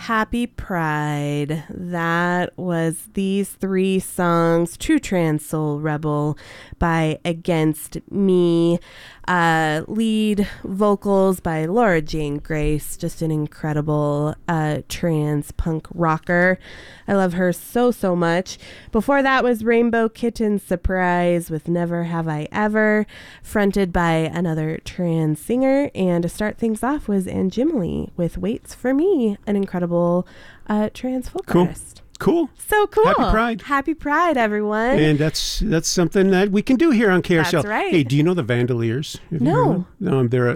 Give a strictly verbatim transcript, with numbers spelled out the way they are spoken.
Happy Pride. That was these three songs. True Trans Soul Rebel by Against Me. Uh, lead vocals by Laura Jane Grace. Just an incredible uh, trans punk rocker. I love her so, so much. Before that was Rainbow Kitten Surprise with Never Have I Ever, fronted by another trans singer. And to start things off was Anjimily with Waits for Me, an incredible uh, trans folk Cool. artist. Cool. So cool. Happy Pride. Happy Pride, everyone. And that's that's something that we can do here on K R S L. That's right. Hey, do you know the Vandaliers? Have you No. heard of them? Um, they're a